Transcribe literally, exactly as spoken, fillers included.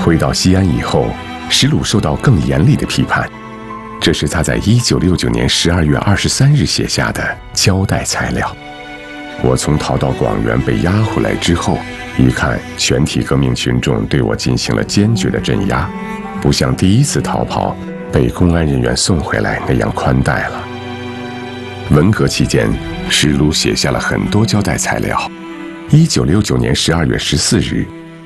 回到西安以后，石鲁受到更严厉的批判。这是他在一九六九年十二月二十三日写下的交代材料。我从逃到广元被押回来之后，一看全体革命群众对我进行了坚决的镇压，不像第一次逃跑被公安人员送回来那样宽待了。文革期间，石鲁写下了很多交代材料。一九六九年十二月十四日，